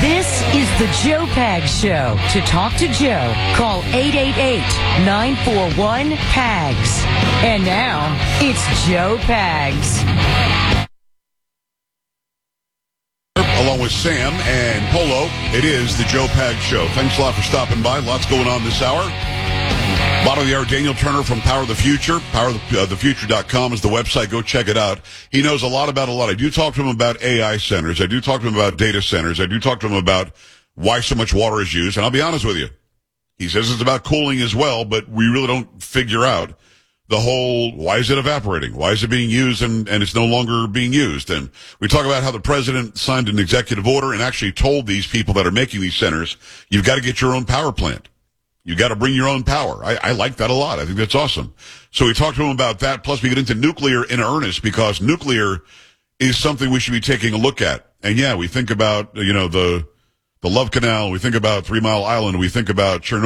This is the Joe Pags Show. To talk to Joe, call 888-941-PAGS. And now, it's Joe Pags. Along with Sam and Polo, it is the Joe Pags Show. Thanks a lot for stopping by. Lots going on this hour. Bottom of the hour, Daniel Turner from Power of the Future. PowerTheFuture.com is the website. Go check it out. He knows a lot about a lot. I do talk to him about AI centers. I do talk to him about data centers. I do talk to him about why so much water is used. And I'll be honest with you. He says it's about cooling as well, but we really don't figure out the whole, why is it evaporating? Why is it being used and it's no longer being used? And we talk about how the president signed an executive order and actually told these people that are making these centers, you've got to get your own power plant. You got to bring your own power. I like that a lot. I think that's awesome. So we talked to him about that. Plus we get into nuclear in earnest because nuclear is something we should be taking a look at. And yeah, we think about, the Love Canal. We think about 3 Mile Island. We think about Chernobyl.